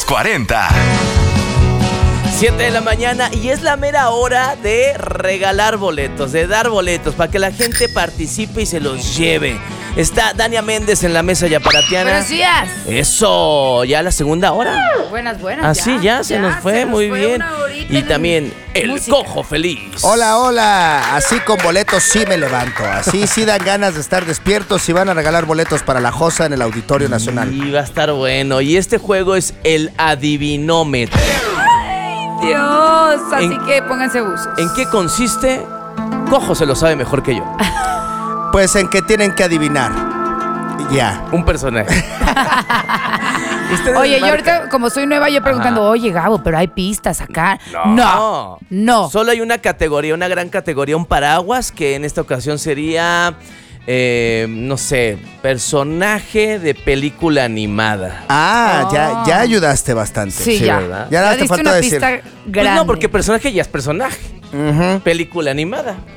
40. 7 de la mañana y es la mera hora de regalar boletos, de dar boletos para que la gente participe y se los lleve. Está Dania Méndez en la mesa yaparatiana. Buenos días. Eso, ya la segunda hora. Buenas. Así ya se nos fue, muy bien. Y también el música. Cojo Feliz. Hola. Así con boletos sí me levanto. Así sí dan ganas de estar despiertos y van a regalar boletos para la Josa en el Auditorio Nacional. Y va a estar bueno. Y este juego es el adivinómetro. Dios, así que pónganse buzos. ¿En qué consiste? Cojo se lo sabe mejor que yo. Pues en que tienen que adivinar. Ya. Un personaje. Ustedes Oye, yo marcan. ahorita, como soy nueva, yo preguntando, oye, Gabo, pero hay pistas acá. No. No. Hay una categoría, una gran categoría, un paraguas, que en esta ocasión sería, no sé, personaje de película animada. Ya ayudaste bastante. Sí, ya. ¿verdad? Ya nada te diste faltó una decir. pista grande. Pues no, porque personaje ya es personaje. Ujú. Película animada.